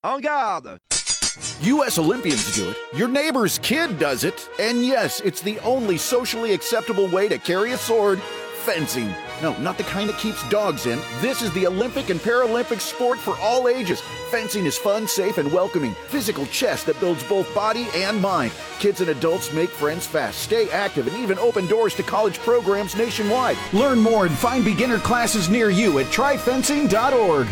En garde! U.S. Olympians do it, your neighbor's kid does it, and yes, it's the only socially acceptable way to carry a sword, fencing. No, not the kind that keeps dogs in. This is the Olympic and Paralympic sport for all ages. Fencing is fun, safe, and welcoming. Physical chess that builds both body and mind. Kids and adults make friends fast, stay active, and even open doors to college programs nationwide. Learn more and find beginner classes near you at tryfencing.org.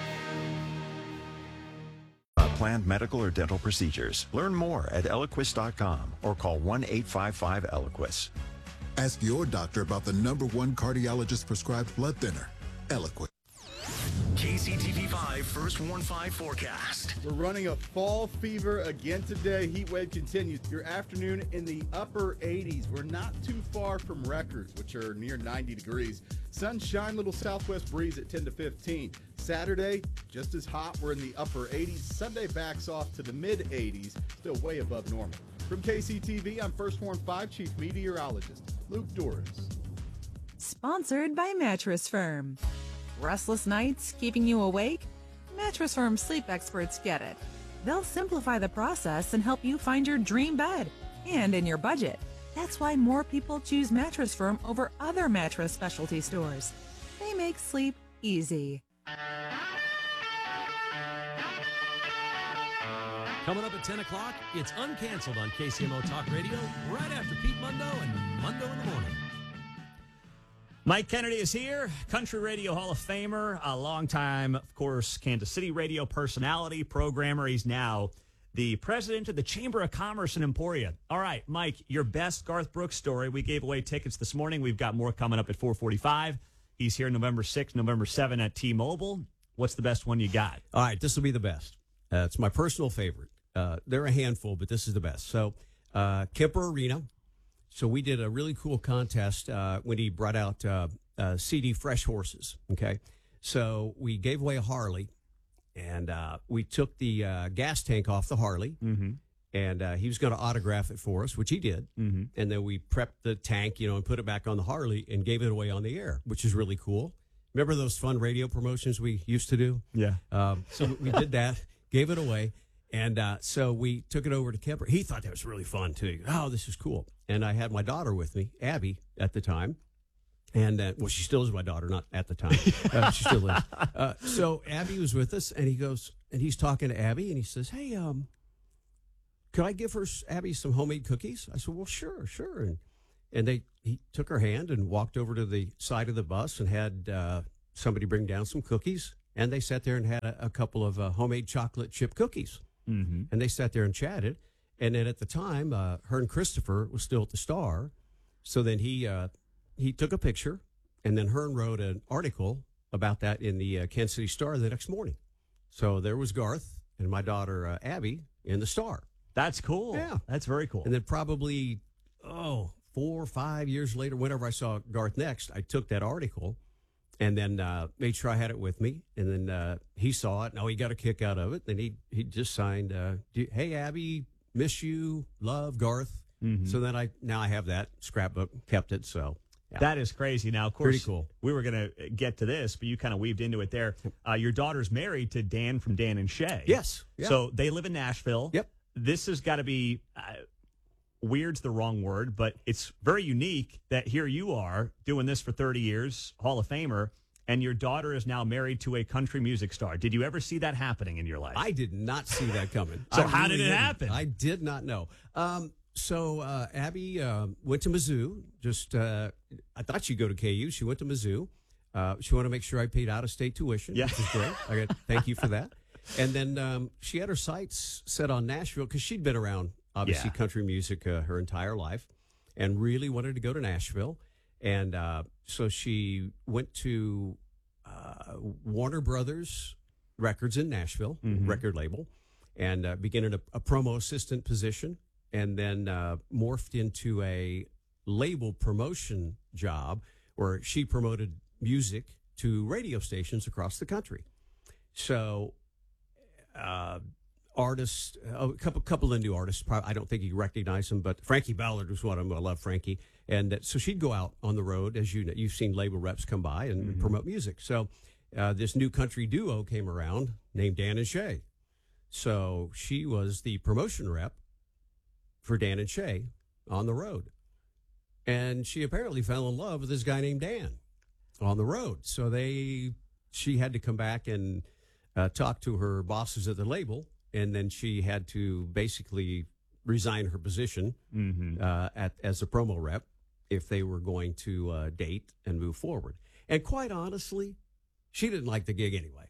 Planned medical or dental procedures. Learn more at Eliquis.com or call 1-855-ELIQUIS. Ask your doctor about the #1 cardiologist prescribed blood thinner, Eliquis. KCTV5 First Warn 5 forecast. We're running a fall fever again today. Heat wave continues. Your afternoon in the upper 80s. We're not too far from records, which are near 90 degrees. Sunshine, little southwest breeze at 10 to 15. Saturday, just as hot. We're in the upper 80s. Sunday backs off to the mid 80s, still way above normal. From KCTV, I'm First Warn 5 Chief Meteorologist Luke Doris. Sponsored by Mattress Firm. Restless nights keeping you awake? Mattress Firm sleep experts get it. They'll simplify the process and help you find your dream bed and in your budget. That's why more people choose Mattress Firm over other mattress specialty stores. They make sleep easy. Coming up at 10 o'clock, it's Uncanceled on KCMO Talk Radio, right after Pete Mundo and Mundo in the Morning. Mike Kennedy is here, Country Radio Hall of Famer, a longtime, of course, Kansas City radio personality, programmer. He's now the president of the Chamber of Commerce in Emporia. All right, Mike, your best Garth Brooks story. We gave away tickets this morning. We've got more coming up at 4:45. He's here November 6th, November 7th at T-Mobile. What's the best one you got? All right, this will be the best. It's my personal favorite. They're a handful, but this is the best. So, Kemper Arena. So we did a really cool contest when he brought out CD Fresh Horses, okay? So we gave away a Harley, and we took the gas tank off the Harley, and he was going to autograph it for us, which he did. And then we prepped the tank, and put it back on the Harley and gave it away on the air, which is really cool. Remember those fun radio promotions we used to do? Yeah. So we did that, gave it away. And so we took it over to Kemper. He thought that was really fun, too. He goes, oh, this is cool. And I had my daughter with me, Abby, at the time. And, well, she still is my daughter, not at the time. She still is. So Abby was with us, and he goes, and he's talking to Abby, and he says, hey, could I give Abby some homemade cookies? I said, well, sure. And he took her hand and walked over to the side of the bus and had somebody bring down some cookies. And they sat there and had a couple of homemade chocolate chip cookies. And they sat there and chatted. And then at the time, her and Christopher was still at the Star. So then he took a picture, and then Hearn wrote an article about that in the Kansas City Star the next morning. So there was Garth and my daughter Abby in the Star. That's cool. Yeah. That's very cool. And then probably, 4 or 5 years later, whenever I saw Garth next, I took that article and then made sure I had it with me. And then he saw it. He got a kick out of it. Then he just signed, hey, Abby, miss you, love, Garth. So then now I have that scrapbook, kept it. So yeah. That is crazy. Now, of course, pretty cool. We were going to get to this, but you kind of weaved into it there. Your daughter's married to Dan from Dan and Shay. Yes. Yeah. So they live in Nashville. Yep. This has got to be... weird's the wrong word, but it's very unique that here you are doing this for 30 years, Hall of Famer, and your daughter is now married to a country music star. Did you ever see that happening in your life? I did not see that coming. So how did it happen? I did not know. So Abby went to Mizzou. I thought she'd go to KU. She went to Mizzou. She wanted to make sure I paid out-of-state tuition, which is great. Thank you for that. And then she had her sights set on Nashville because she'd been around, obviously, country music her entire life and really wanted to go to Nashville. And so she went to Warner Brothers Records in Nashville, record label, and began in a promo assistant position, and then morphed into a label promotion job where she promoted music to radio stations across the country. So artists, a couple of new artists, I don't think you recognize them, but Frankie Ballard was one of them. I love Frankie. And so she'd go out on the road, as you know, you've seen label reps come by and promote music. So this new country duo came around named Dan and Shay. So she was the promotion rep for Dan and Shay on the road. And she apparently fell in love with this guy named Dan on the road. So she had to come back and talk to her bosses at the label, and then she had to basically resign her position as a promo rep if they were going to date and move forward. And quite honestly, she didn't like the gig anyway.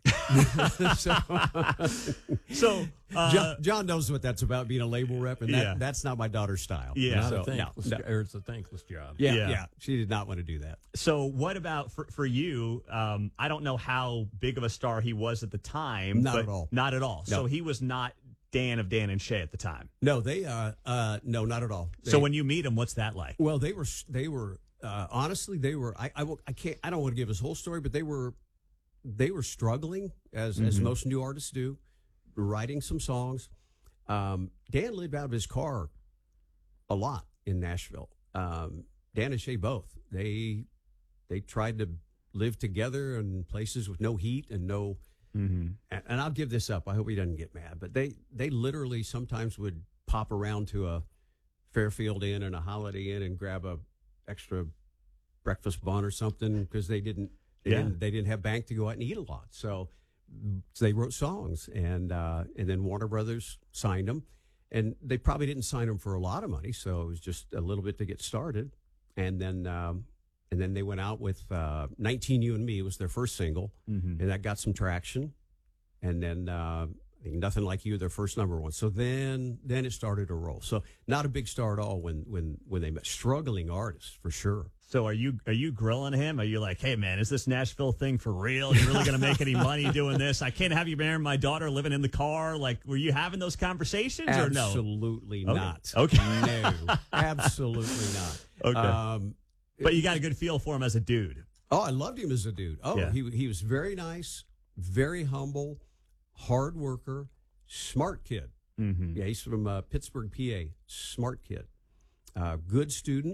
John knows what that's about, being a label rep, and that's not my daughter's style. Yeah, It's a thankless job. Yeah. She did not want to do that. So what about for you? I don't know how big of a star he was at the time. Not at all. Not at all. No. So he was not Dan of Dan and Shay at the time. No, no, not at all. So when you meet him, what's that like? Well, they were honestly, they were. I don't want to give his whole story, but they were struggling as most new artists do, writing some songs. Dan lived out of his car a lot in Nashville. Dan and Shay both. They tried to live together in places with no heat and no. And I'll give this up. I hope he doesn't get mad. But they literally sometimes would pop around to a Fairfield Inn and a Holiday Inn and grab a extra breakfast bun or something because they didn't have bank to go out and eat a lot. So they wrote songs, and then Warner Brothers signed them, and they probably didn't sign them for a lot of money, so it was just a little bit to get started, and then they went out with 19 You and Me was their first single, and that got some traction, and then I think Nothing Like You, their first number one. So then it started to roll. So not a big star at all when they met. Struggling artists for sure. So are you grilling him? Are you like, hey man, is this Nashville thing for real? You really going to make any money doing this? I can't have you marrying my daughter, living in the car. Like, were you having those conversations or no? Absolutely not. Okay. No, absolutely not. Okay. But you got a good feel for him as a dude. Oh, I loved him as a dude. Oh, yeah. He was very nice, very humble, hard worker, smart kid. Yeah, he's from Pittsburgh, PA. Smart kid. Good student.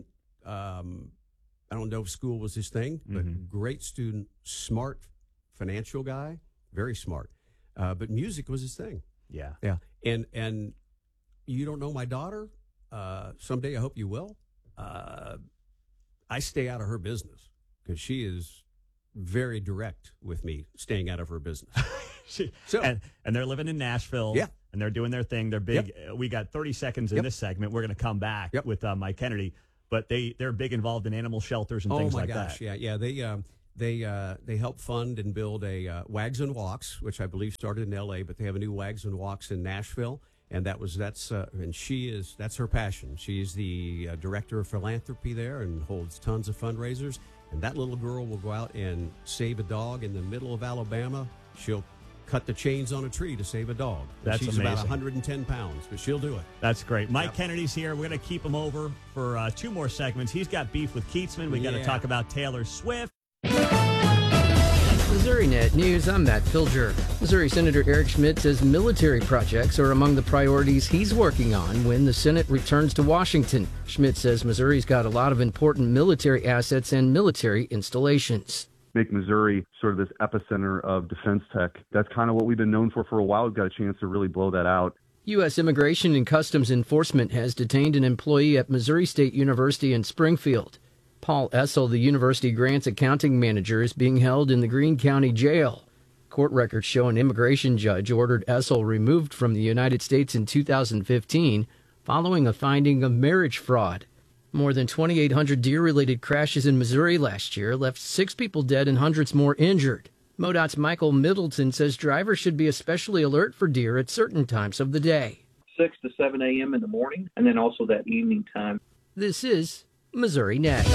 I don't know if school was his thing, but great student, smart financial guy, very smart. But music was his thing. Yeah. Yeah. And you don't know my daughter? Someday I hope you will. I stay out of her business because she is very direct with me, staying out of her business. And they're living in Nashville. Yeah. And they're doing their thing. They're big. Yep. We got 30 seconds in this segment. We're going to come back with Mike Kennedy. But they're big involved in animal shelters and things like that. Yeah. They help fund and build a Wags and Walks, which I believe started in L.A., but they have a new Wags and Walks in Nashville, and that's her passion. She's the director of philanthropy there and holds tons of fundraisers. And that little girl will go out and save a dog in the middle of Alabama. She'll cut the chains on a tree to save a dog. She's amazing. about 110 pounds, but she'll do it. That's great. Mike Kennedy's here. We're going to keep him over for 2 more segments. He's got beef with Keatsman. We got to talk about Taylor Swift. MissouriNet News, I'm Matt Filger. Missouri Senator Eric Schmidt says military projects are among the priorities he's working on when the Senate returns to Washington. Schmidt says Missouri's got a lot of important military assets and military installations. Make Missouri sort of this epicenter of defense tech. That's kind of what we've been known for a while. We've got a chance to really blow that out. U.S. Immigration and Customs Enforcement has detained an employee at Missouri State University in Springfield. Paul Essel, the university grants accounting manager, is being held in the Greene County Jail. Court records show an immigration judge ordered Essel removed from the United States in 2015 following a finding of marriage fraud. More than 2,800 deer-related crashes in Missouri last year left 6 people dead and hundreds more injured. MoDOT's Michael Middleton says drivers should be especially alert for deer at certain times of the day. 6 to 7 a.m. in the morning, and then also that evening time. This is Missouri Net.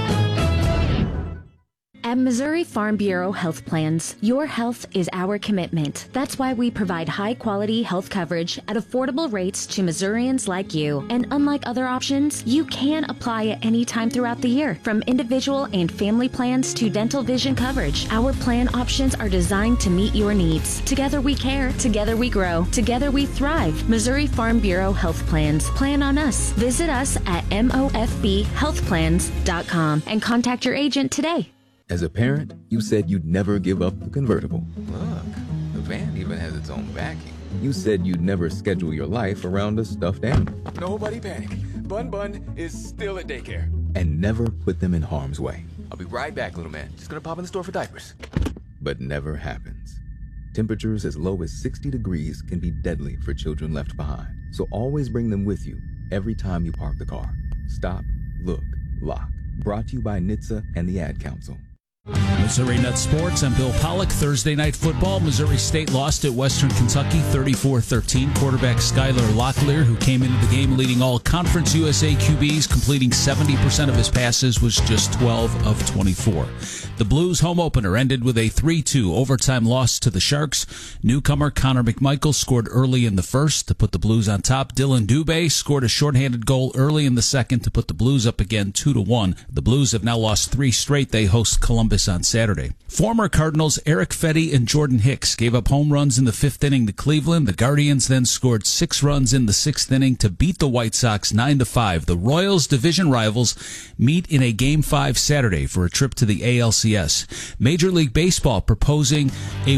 At Missouri Farm Bureau Health Plans, your health is our commitment. That's why we provide high-quality health coverage at affordable rates to Missourians like you. And unlike other options, you can apply at any time throughout the year. From individual and family plans to dental vision coverage, our plan options are designed to meet your needs. Together we care, together we grow, together we thrive. Missouri Farm Bureau Health Plans. Plan on us. Visit us at mofbhealthplans.com and contact your agent today. As a parent, you said you'd never give up the convertible. Look, the van even has its own backing. You said you'd never schedule your life around a stuffed animal. Nobody panic. Bun Bun is still at daycare. And never put them in harm's way. I'll be right back, little man. Just gonna pop in the store for diapers. But never happens. Temperatures as low as 60 degrees can be deadly for children left behind. So always bring them with you every time you park the car. Stop, look, lock. Brought to you by NHTSA and the Ad Council. Missouri Net Sports. I'm Bill Pollock. Thursday night football. Missouri State lost at Western Kentucky 34-13. Quarterback Skylar Locklear, who came into the game leading all Conference USA QBs, completing 70% of his passes, was just 12 of 24. The Blues home opener ended with a 3-2 overtime loss to the Sharks. Newcomer Connor McMichael scored early in the first to put the Blues on top. Dylan Dubé scored a shorthanded goal early in the second to put the Blues up again 2-1. The Blues have now lost 3 straight. They host Columbus on Saturday. Former Cardinals Eric Fetty and Jordan Hicks gave up home runs in the 5th inning to Cleveland. The Guardians then scored 6 runs in the 6th inning to beat the White Sox 9-5. The Royals, division rivals, meet in a Game 5 Saturday for a trip to the ALCS. Major League Baseball proposing a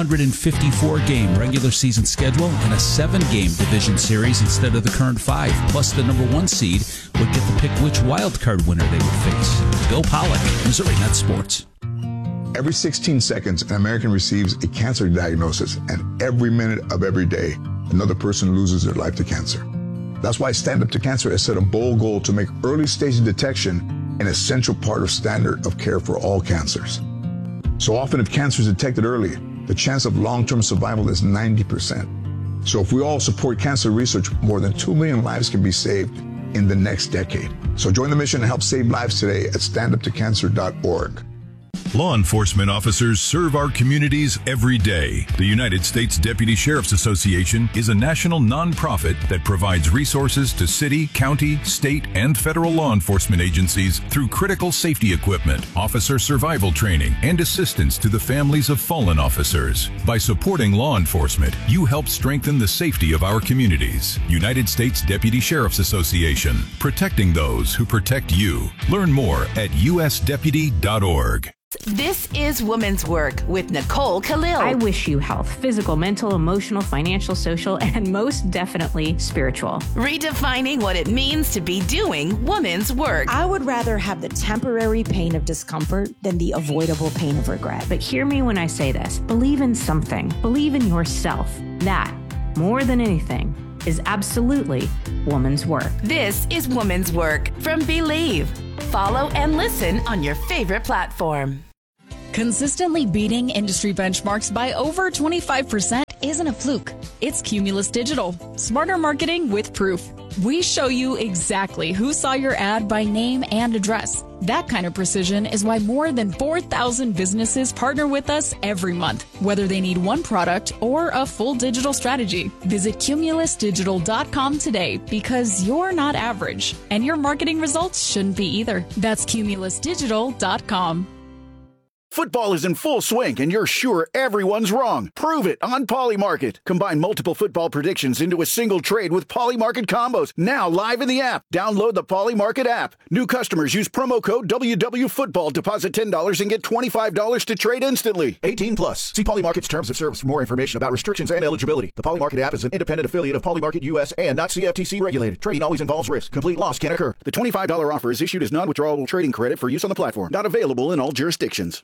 154-game regular season schedule and a 7-game division series instead of the current 5. Plus, the number 1 seed would get to pick which wild card winner they would face. Bill Pollock, Missouri Net Sports. Every 16 seconds, an American receives a cancer diagnosis, and every minute of every day, another person loses their life to cancer. That's why Stand Up to Cancer has set a bold goal to make early-stage detection an essential part of standard of care for all cancers. So often, if cancer is detected early, the chance of long-term survival is 90%. So if we all support cancer research, more than 2 million lives can be saved in the next decade. So join the mission and help save lives today at standuptocancer.org. Law enforcement officers serve our communities every day. The United States Deputy Sheriff's Association is a national nonprofit that provides resources to city, county, state, and federal law enforcement agencies through critical safety equipment, officer survival training, and assistance to the families of fallen officers. By supporting law enforcement, you help strengthen the safety of our communities. United States Deputy Sheriff's Association, protecting those who protect you. Learn more at usdeputy.org. This is Women's Work with Nicole Khalil. I wish you health, physical, mental, emotional, financial, social, and most definitely spiritual. Redefining what it means to be doing women's work. I would rather have the temporary pain of discomfort than the avoidable pain of regret. But hear me when I say this. Believe in something. Believe in yourself. That, more than anything, is absolutely woman's work. This is Woman's Work from Believe. Follow and listen on your favorite platform. Consistently beating industry benchmarks by over 25% isn't a fluke. It's Cumulus Digital. Smarter marketing with proof. We show you exactly who saw your ad by name and address. That kind of precision is why more than 4,000 businesses partner with us every month, whether they need one product or a full digital strategy. Visit cumulusdigital.com today because you're not average, and your marketing results shouldn't be either. That's cumulusdigital.com. Football is in full swing, and you're sure everyone's wrong. Prove it on Polymarket. Combine multiple football predictions into a single trade with Polymarket combos. Now live in the app. Download the Polymarket app. New customers use promo code WWFootball. Deposit $10 and get $25 to trade instantly. 18 plus. See Polymarket's terms of service for more information about restrictions and eligibility. The Polymarket app is an independent affiliate of Polymarket US and not CFTC regulated. Trading always involves risk. Complete loss can occur. The $25 offer is issued as non-withdrawable trading credit for use on the platform. Not available in all jurisdictions.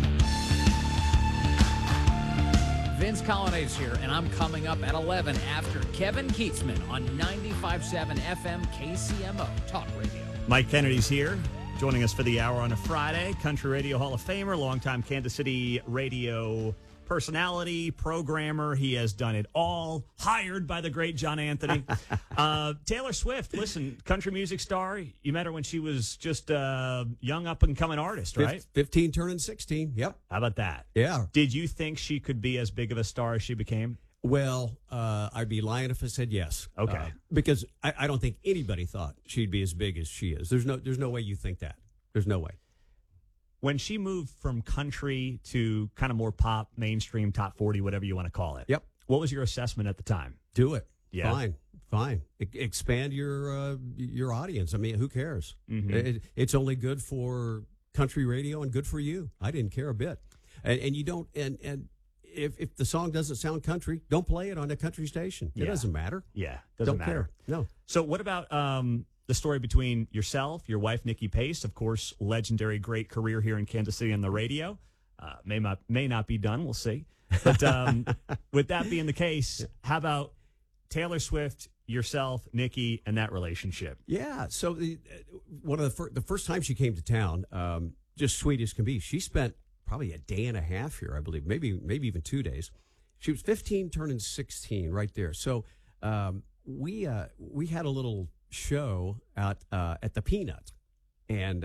Vince Colonnades here, and I'm coming up at 11 after Kevin Keatsman on 95.7 FM KCMO Talk Radio. Mike Kennedy's here, joining us for the hour on a Friday. Country Radio Hall of Famer, longtime Kansas City radio personality, programmer. He has done it all. Hired by the great John Anthony. Taylor Swift, listen, country music star. You met her when she was just a young up-and-coming artist, right? 15 turning 16, yep. How about that? Yeah. Did you think she could be as big of a star as she became? Well, I'd be lying if I said yes. Okay. Because I don't think anybody thought she'd be as big as she is. There's no way you think that. There's no way. When she moved from country to kind of more pop, mainstream, top 40, whatever you want to call it. Yep. What was your assessment at the time? Do it. Yeah. Fine. Expand your audience. I mean, who cares? Mm-hmm. It's only good for country radio and good for you. I didn't care a bit. And you don't, and if the song doesn't sound country, don't play it on a country station. It doesn't matter. Yeah, doesn't don't matter. Care. No. So what about the story between yourself, your wife, Nikki Pace, of course, legendary, great career here in Kansas City on the radio. May not be done. We'll see. But with that being the case, how about Taylor Swift, yourself, Nikki, and that relationship? Yeah. So one of the first time she came to town, just sweet as can be. She spent probably a day and a half here, I believe, maybe even 2 days. She was 15, turning 16, right there. So we had a little show at the Peanut, and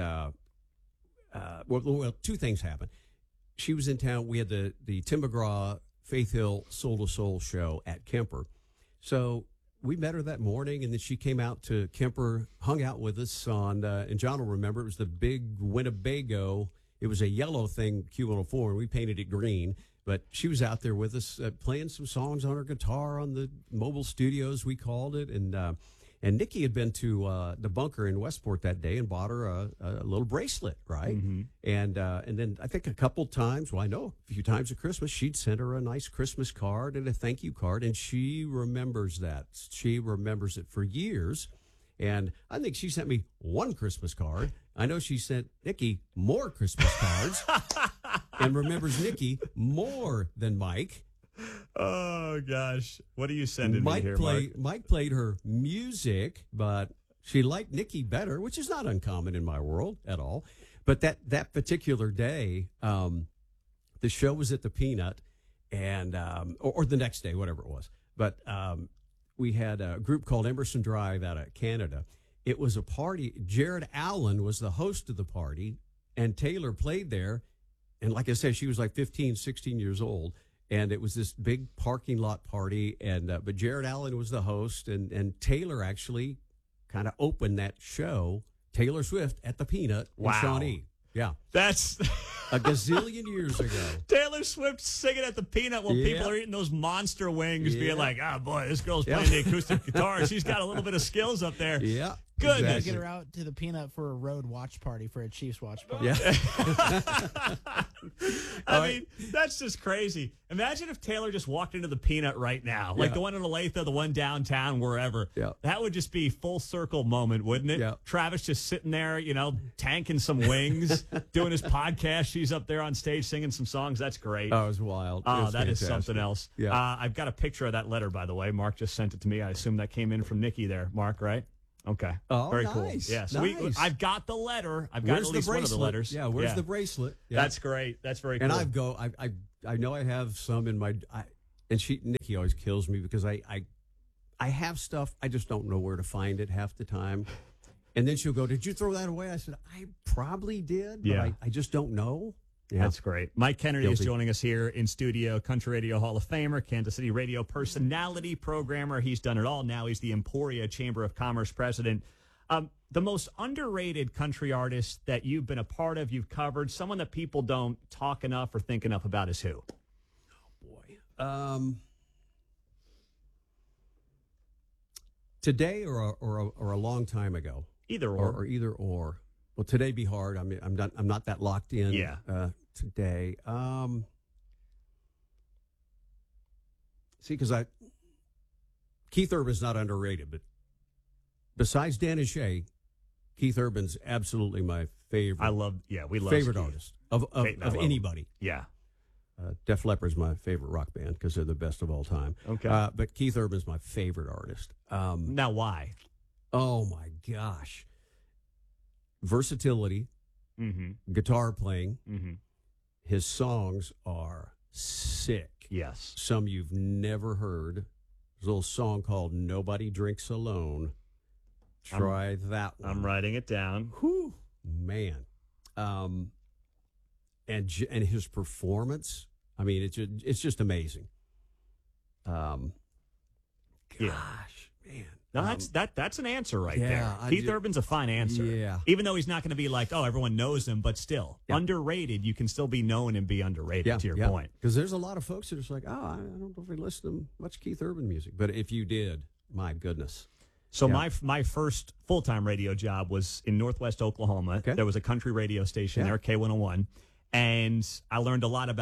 well, two things happened. She was in town. We had the Tim McGraw Faith Hill Soul to Soul show at Kemper. So we met her that morning, and then she came out to Kemper, hung out with us on, and John will remember, it was the big Winnebago. It was a yellow thing, Q104, and we painted it green. But she was out there with us playing some songs on her guitar on the mobile studios, we called it. And Nikki had been to the Bunker in Westport that day and bought her a little bracelet, right? Mm-hmm. And then I think a couple times, well, I know a few times at Christmas, she'd sent her a nice Christmas card and a thank you card, and she remembers that. She remembers it for years. And I think she sent me one Christmas card. I know she sent Nikki more Christmas cards and remembers Nikki more than Mike. Oh, gosh. What are you sending me here, Mike? Mike played her music, but she liked Nikki better, which is not uncommon in my world at all. But that particular day, the show was at the Peanut, and or the next day, whatever it was. But we had a group called Emerson Drive out of Canada. It was a party. Jared Allen was the host of the party, and Taylor played there. And like I said, she was like 15, 16 years old. And it was this big parking lot party, and but Jared Allen was the host, and Taylor actually kind of opened that show, Taylor Swift at the Peanut in Shawnee. Yeah. That's a gazillion years ago. Taylor Swift singing at the Peanut while people are eating those monster wings, being like, oh, boy, this girl's playing the acoustic guitar. She's got a little bit of skills up there. Yeah. Goodness. Exactly. Get her out to the Peanut for a road watch party, for a Chiefs watch party. Yeah. I mean, that's just crazy. Imagine if Taylor just walked into the Peanut right now, like the one in Olathe, the one downtown, wherever. Yeah. That would just be full circle moment, wouldn't it? Yeah. Travis just sitting there, tanking some wings, doing his podcast. She's up there on stage singing some songs. That's great. Oh, it was wild. Oh, that is something else. Yeah. I've got a picture of that letter, by the way. Mark just sent it to me. I assume that came in from Nikki there. Mark, right? Okay. Oh, very nice. cool. Yeah. So nice. I've got the letter. I've got at least one of the letters. Yeah. Where's the bracelet? Yeah. That's great. That's very cool. And I know I have some in my, and Nikki always kills me because I have stuff. I just don't know where to find it half the time. And then she'll go, "Did you throw that away?" I said, "I probably did, but I just don't know." Yeah. That's great. Mike Kennedy is joining us here in studio, Country Radio Hall of Famer, Kansas City radio personality, programmer. He's done it all. Now he's the Emporia Chamber of Commerce president. The most underrated country artist that you've been a part of, you've covered, someone that people don't talk enough or think enough about is who? Oh, boy. Today or a long time ago? Either or. Or either or. Well, today be hard. I mean, I'm not that locked in. Yeah. Today. See, because Keith Urban's not underrated, but besides Dan and Shay, Keith Urban's absolutely my favorite. We love favorite Keith. Artist of anybody. Yeah. Def Leppard's my favorite rock band because they're the best of all time. Okay. But Keith Urban's my favorite artist. Now, why? Oh my gosh. Versatility, guitar playing. His songs are sick. Yes. Some you've never heard. There's a little song called Nobody Drinks Alone. Try that one. I'm writing it down. Whew, man. And his performance, I mean, it's just amazing. Gosh, man. No, that's an answer right there. Yeah, Keith Urban's a fine answer. Yeah. Even though he's not going to be like, oh, everyone knows him, but still. Yeah. Underrated, you can still be known and be underrated, to your point. Because there's a lot of folks that are just like, oh, I don't know if we listen to much Keith Urban music. But if you did, my goodness. So my first full-time radio job was in Northwest Oklahoma. Okay. There was a country radio station there, K101. And I learned a lot about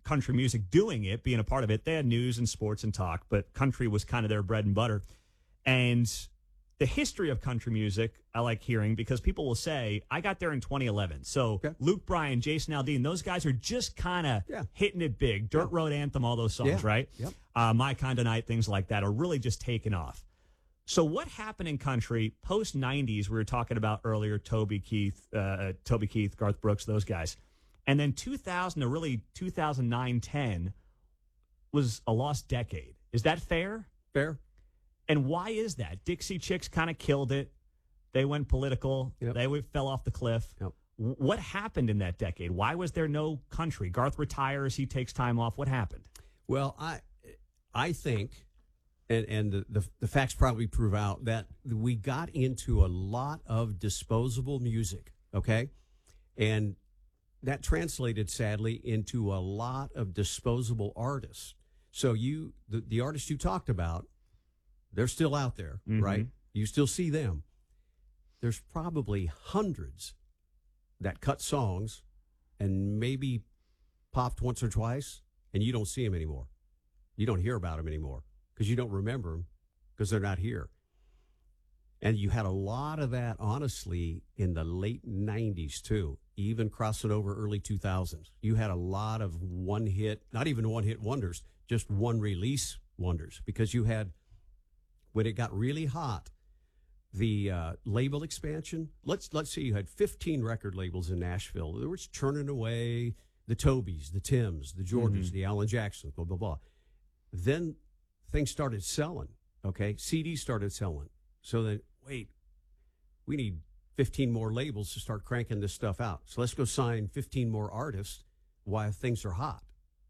country music doing it, being a part of it. They had news and sports and talk, but country was kind of their bread and butter. And the history of country music, I like hearing because people will say, I got there in 2011. So Luke Bryan, Jason Aldean, those guys are just kind of hitting it big. Dirt Road Anthem, all those songs, right? Yep. My Kind of Night, things like that are really just taking off. So what happened in country post-90s, we were talking about earlier, Toby Keith, Garth Brooks, those guys. And then 2000 to really 2009-10 was a lost decade. Is that fair? Fair. And why is that? Dixie Chicks kind of killed it. They went political. Yep. They fell off the cliff. Yep. What happened in that decade? Why was there no country? Garth retires. He takes time off. What happened? Well, I think, and the facts probably prove out, that we got into a lot of disposable music, okay? And that translated, sadly, into a lot of disposable artists. So the artists you talked about, they're still out there, right? You still see them. There's probably hundreds that cut songs and maybe popped once or twice, and you don't see them anymore. You don't hear about them anymore because you don't remember them because they're not here. And you had a lot of that, honestly, in the late 90s, too, even crossing over early 2000s. You had a lot of one-hit, not even one-hit wonders, just one-release wonders, because you had, when it got really hot, the label expansion. Let's say you had 15 record labels in Nashville. They were churning away the Tobys, the Tims, the Jordans, the Alan Jacksons, blah, blah, blah. Then things started selling, okay? CDs started selling. So then, wait, we need 15 more labels to start cranking this stuff out. So let's go sign 15 more artists while things are hot.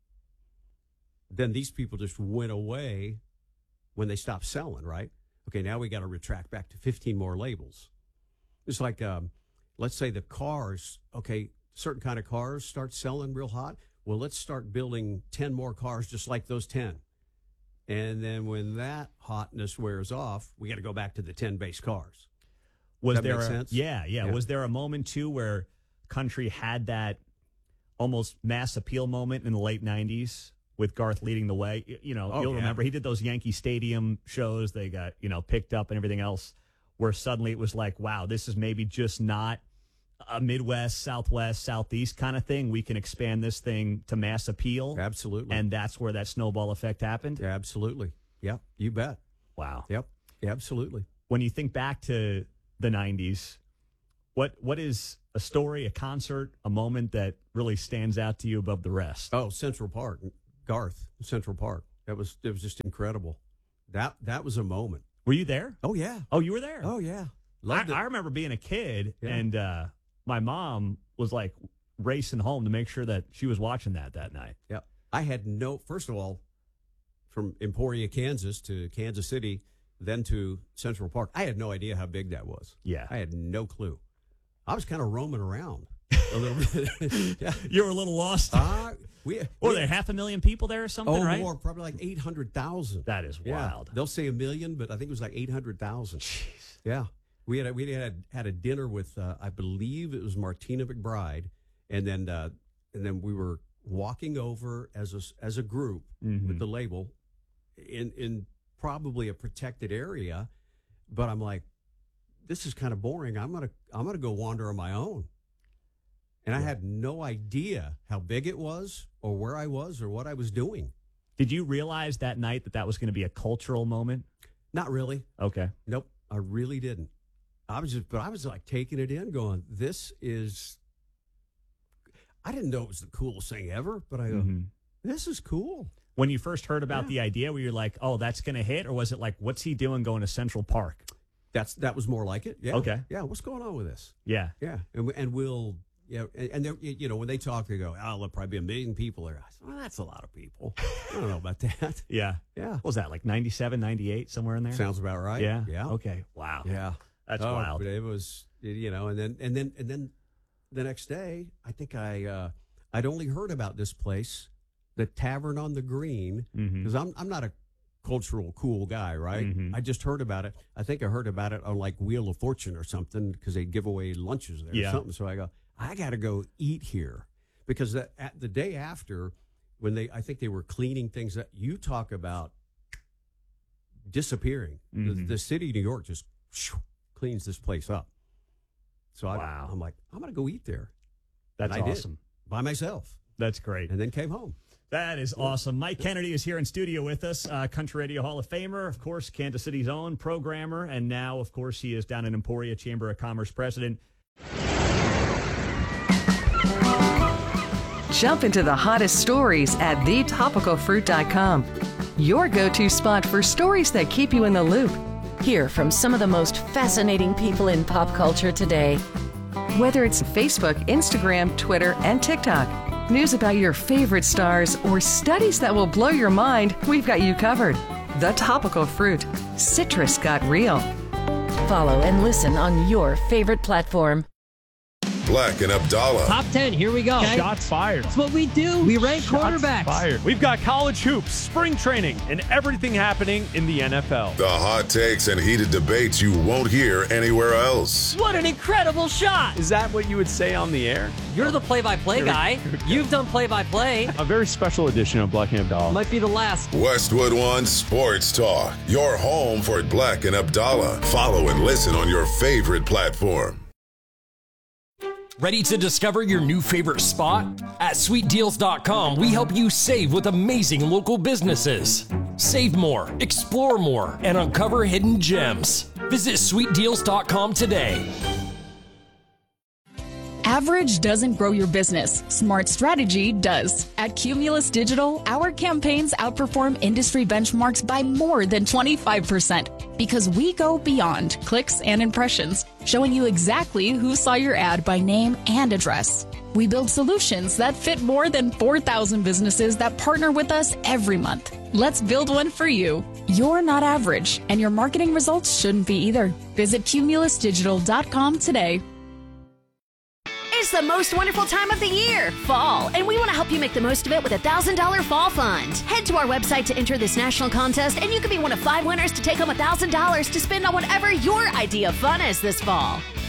Then these people just went away when they stopped selling, right? Okay, now we got to retract back to 15 more labels. It's like, let's say the cars, okay, certain kind of cars start selling real hot. Well, let's start building 10 more cars just like those 10. And then when that hotness wears off, we got to go back to the 10 base cars. Was Does that there make a, sense? Yeah. Was there a moment, too, where country had that almost mass appeal moment in the late 90s? With Garth leading the way, you'll remember he did those Yankee Stadium shows. They got, picked up and everything else, where suddenly it was like, wow, this is maybe just not a Midwest, Southwest, Southeast kind of thing. We can expand this thing to mass appeal. Absolutely. And that's where that snowball effect happened. Yeah, absolutely. Yeah, you bet. Wow. Yep. Yeah, absolutely. When you think back to the 90s, what is a story, a concert, a moment that really stands out to you above the rest? Oh, Central Park. Garth, Central Park. It was just incredible. That was a moment. Were you there? Oh, yeah. Oh, you were there? Oh, yeah. Loved it. I remember being a kid, and my mom was like racing home to make sure that she was watching that night. Yeah. I had first of all, from Emporia, Kansas to Kansas City, then to Central Park, I had no idea how big that was. Yeah. I had no clue. I was kind of roaming around a little bit. Yeah. You were a little lost. Were there 500,000 people there or something, right? More, probably like 800,000. That is wild. They'll say 1 million, but I think it was like 800,000. Jeez. Yeah. We had a dinner with, I believe it was Martina McBride, and then we were walking over as a group with the label in probably a protected area, but I'm like, this is kind of boring. I'm gonna go wander on my own. And I had no idea how big it was or where I was or what I was doing. Did you realize that night that was going to be a cultural moment? Not really. Okay. Nope. I really didn't. I was like taking it in going, this is, I didn't know it was the coolest thing ever, but I go, this is cool. When you first heard about the idea, were you like, oh, that's going to hit? Or was it like, what's he doing going to Central Park? That was more like it. Yeah. Okay. Yeah. What's going on with this? Yeah. Yeah. And we'll, yeah, and when they talk, they go, "Oh, there'll probably be 1 million people there." I said, "Well, that's a lot of people." I don't know about that. Yeah, yeah. What was that, like 97, 98, somewhere in there? Sounds about right. Yeah, yeah. Okay, wow. Yeah, that's wild. But it was, and then the next day, I think I'd only heard about this place, the Tavern on the Green, because I'm not a cultural cool guy, right? I just heard about it. I think I heard about it on like Wheel of Fortune or something because they give away lunches there or something. So I go, I got to go eat here because the day after I think they were cleaning things up. You talk about disappearing. The city of New York just cleans this place up. So I'm like, I'm going to go eat there. That's and I awesome. did, by myself. That's great. And then came home. That is awesome. Mike Kennedy is here in studio with us, Country Radio Hall of Famer, of course, Kansas City's own programmer, and now, of course, he is down in Emporia Chamber of Commerce president. Jump into the hottest stories at thetopicalfruit.com. Your go-to spot for stories that keep you in the loop. Hear from some of the most fascinating people in pop culture today. Whether it's Facebook, Instagram, Twitter, and TikTok, news about your favorite stars, or studies that will blow your mind, we've got you covered. The Topical Fruit. Citrus got real. Follow and listen on your favorite platform. Black and Abdallah. Top 10, here we go. Okay. Shots fired. That's what we do. We rank quarterbacks. Fired. We've got college hoops, spring training, and everything happening in the NFL. The hot takes and heated debates you won't hear anywhere else. What an incredible shot. Is that what you would say on the air? You're the play-by-play guy. You've done play-by-play. A very special edition of Black and Abdallah. Might be the last. Westwood One Sports Talk. Your home for Black and Abdallah. Follow and listen on your favorite platform. Ready to discover your new favorite spot? At sweetdeals.com, we help you save with amazing local businesses. Save more, explore more, and uncover hidden gems. Visit sweetdeals.com today. Average doesn't grow your business. Smart strategy does. At Cumulus Digital, our campaigns outperform industry benchmarks by more than 25% because we go beyond clicks and impressions, showing you exactly who saw your ad by name and address. We build solutions that fit more than 4,000 businesses that partner with us every month. Let's build one for you. You're not average, and your marketing results shouldn't be either. Visit cumulusdigital.com today. It's the most wonderful time of the year, fall, and we want to help you make the most of it with a $1,000 fall fund. Head to our website to enter this national contest, and you could be one of 5 winners to take home $1,000 to spend on whatever your idea of fun is this fall.